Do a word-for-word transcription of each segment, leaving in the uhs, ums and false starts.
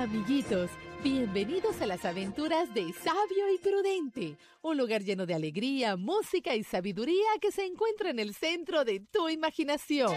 Hola, amiguitos. Bienvenidos a las aventuras de Sabio y Prudente, un lugar lleno de alegría, música y sabiduría que se encuentra en el centro de tu imaginación.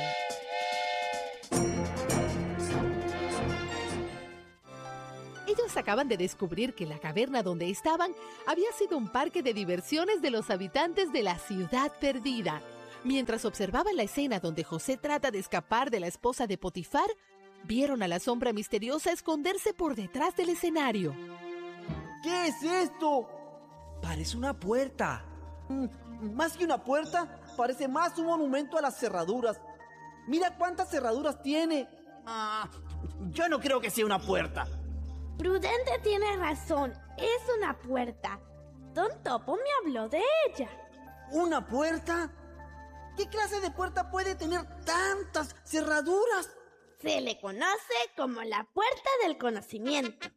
Ellos acaban de descubrir que la caverna donde estaban había sido un parque de diversiones de los habitantes de la ciudad perdida. Mientras observaban la escena donde José trata de escapar de la esposa de Potifar, vieron a la sombra misteriosa esconderse por detrás del escenario. ¿Qué es esto? Parece una puerta. Mm, más que una puerta, parece más un monumento a las cerraduras. Mira cuántas cerraduras tiene. Ah, yo no creo que sea una puerta. Prudente tiene razón, es una puerta. Don Topo me habló de ella. ¿Una puerta? ¿Qué clase de puerta puede tener tantas cerraduras? Se le conoce como la puerta del conocimiento.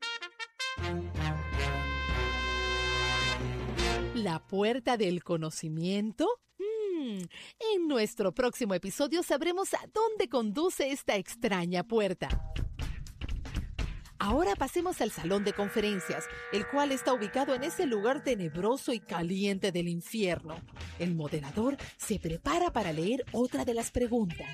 ¿La puerta del conocimiento? Hmm, en nuestro próximo episodio sabremos a dónde conduce esta extraña puerta. Ahora pasemos al salón de conferencias, el cual está ubicado en ese lugar tenebroso y caliente del infierno. El moderador se prepara para leer otra de las preguntas.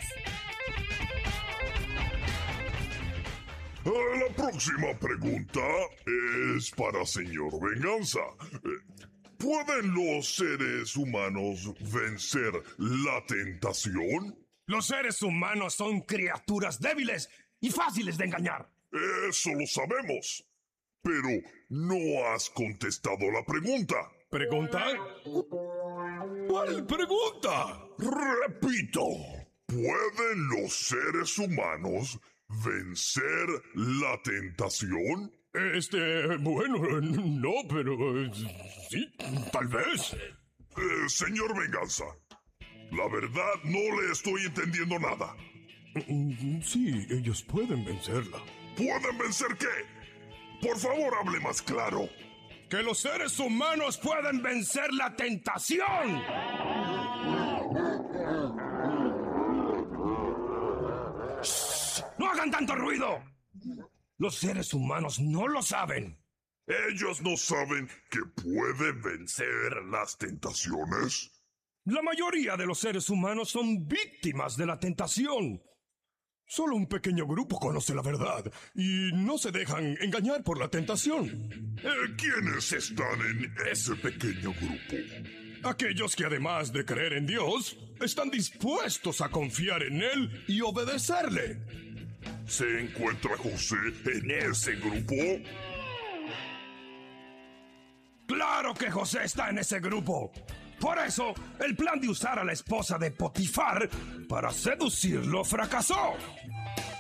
La próxima pregunta es para señor Venganza. ¿Pueden los seres humanos vencer la tentación? Los seres humanos son criaturas débiles y fáciles de engañar. Eso lo sabemos. Pero no has contestado la pregunta. ¿Pregunta? ¿Cuál pregunta? Repito. ¿Pueden los seres humanos vencer la tentación? Este, bueno, no, pero sí, tal vez. Eh, señor Venganza, la verdad no le estoy entendiendo nada. Sí, ellos pueden vencerla. ¿Pueden vencer qué? Por favor, hable más claro. ¡Que los seres humanos pueden vencer la tentación! ¡Shh! ¡No hagan tanto ruido! Los seres humanos no lo saben. ¿Ellos no saben que pueden vencer las tentaciones? La mayoría de los seres humanos son víctimas de la tentación. Solo un pequeño grupo conoce la verdad y no se dejan engañar por la tentación. Eh, ¿Quiénes están en ese pequeño grupo? Aquellos que además de creer en Dios, están dispuestos a confiar en Él y obedecerle. ¿Se encuentra José en ese grupo? ¡Claro que José está en ese grupo! Por eso, el plan de usar a la esposa de Potifar para seducirlo fracasó.